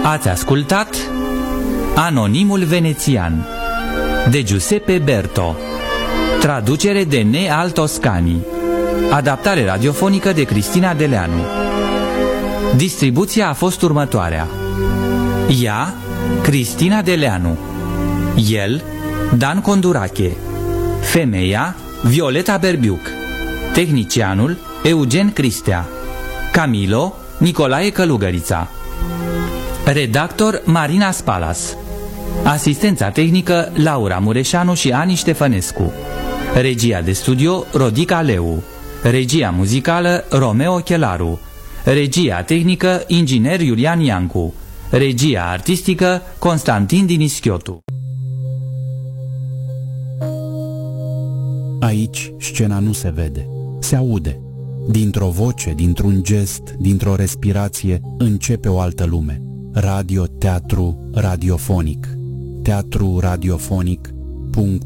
Ați ascultat Anonimul Venețian de Giuseppe Berto, traducere de Nea Toscani, adaptare radiofonică de Cristina Deleanu. Distribuția a fost următoarea: ea, Cristina Deleanu; el, Dan Condurache; femeia, Violeta Berbiuc; tehnicianul, Eugen Cristea; Camilo, Nicolae Călugărița; redactor, Marina Spalas; asistența tehnică, Laura Mureșanu și Ani Ștefănescu; regia de studio, Rodica Leu; regia muzicală, Romeo Chelaru; regia tehnică, inginer Iulian Iancu; regia artistică, Constantin Dinischiotu. Aici scena nu se vede, se aude. Dintr-o voce, dintr-un gest, dintr-o respirație, începe o altă lume. Radio, teatru, radiofonic. teatruradiofonic.ro